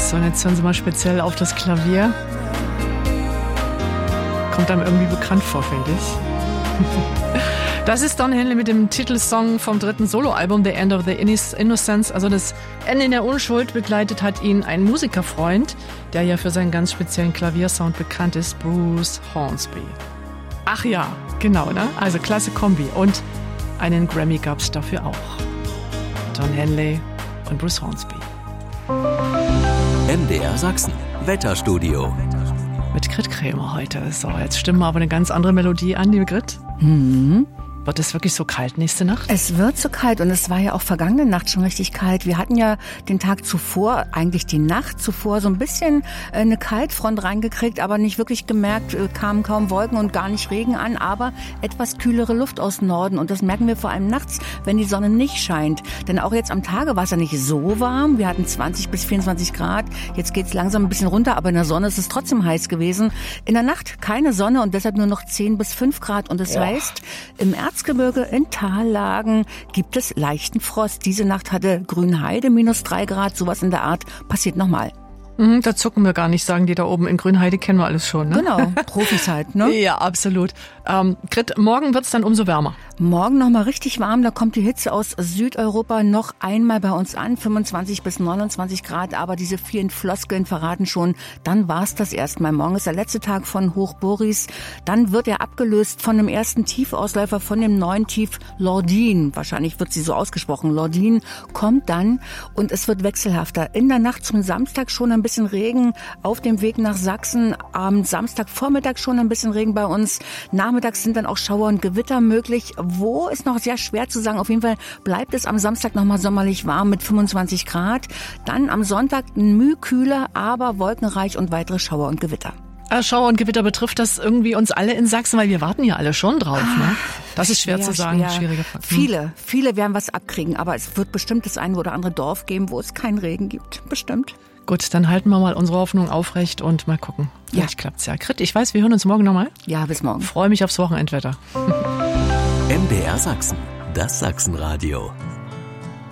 So, und jetzt hören Sie mal speziell auf das Klavier. Kommt einem irgendwie bekannt vor, finde ich. Das ist Don Henley mit dem Titelsong vom 3. Soloalbum The End of the Innocence. Also das Ende der Unschuld. Begleitet hat ihn ein Musikerfreund, der ja für seinen ganz speziellen Klaviersound bekannt ist, Bruce Hornsby. Ach ja, genau, ne? Also klasse Kombi. Und einen Grammy gab's dafür auch. Don Henley und Bruce Hornsby. MDR Sachsen, Wetterstudio. Mit Grit Krämer heute. So, jetzt stimmen wir aber eine ganz andere Melodie an, liebe Grit. Wird es wirklich so kalt nächste Nacht? Es wird so kalt und es war ja auch vergangene Nacht schon richtig kalt. Wir hatten ja den Tag zuvor, eigentlich die Nacht zuvor, so ein bisschen eine Kaltfront reingekriegt, aber nicht wirklich gemerkt, kamen kaum Wolken und gar nicht Regen an, aber etwas kühlere Luft aus Norden. Und das merken wir vor allem nachts, wenn die Sonne nicht scheint. Denn auch jetzt am Tage war es ja nicht so warm. Wir hatten 20 bis 24 Grad. Jetzt geht es langsam ein bisschen runter, aber in der Sonne ist es trotzdem heiß gewesen. In der Nacht keine Sonne und deshalb nur noch 10 bis 5 Grad. Und das heißt, im Erzgebirge in Tallagen gibt es leichten Frost. Diese Nacht hatte Grünheide -3 Grad, sowas in der Art passiert nochmal. Da zucken wir gar nicht, sagen die da oben. In Grünheide kennen wir alles schon, ne? Genau, Profis halt, ne? Ja, absolut. Grit, morgen wird's dann umso wärmer. Morgen nochmal richtig warm, da kommt die Hitze aus Südeuropa noch einmal bei uns an, 25 bis 29 Grad, aber diese vielen Floskeln verraten schon, dann war's das erstmal. Morgen ist der letzte Tag von Hoch Boris, dann wird er abgelöst von dem ersten Tiefausläufer, von dem neuen Tief Lordin, wahrscheinlich wird sie so ausgesprochen, Lordin kommt dann und es wird wechselhafter. In der Nacht zum Samstag schon ein bisschen Regen auf dem Weg nach Sachsen, am Samstagvormittag schon ein bisschen Regen bei uns, nachmittags sind dann auch Schauer und Gewitter möglich. Wo ist noch sehr schwer zu sagen. Auf jeden Fall bleibt es am Samstag nochmal sommerlich warm mit 25 Grad. Dann am Sonntag ein Mühe kühler, aber wolkenreich und weitere Schauer und Gewitter. Schauer und Gewitter betrifft das irgendwie uns alle in Sachsen, weil wir warten ja alle schon drauf. Ne? Das ist schwer zu sagen. Schwierige Frage. Viele werden was abkriegen, aber es wird bestimmt das eine oder andere Dorf geben, wo es keinen Regen gibt. Bestimmt. Gut, dann halten wir mal unsere Hoffnung aufrecht und mal gucken. Vielleicht klappt's ja. Grit, ich weiß, wir hören uns morgen nochmal. Ja, bis morgen. Freue mich aufs Wochenendwetter. MDR Sachsen, das Sachsenradio.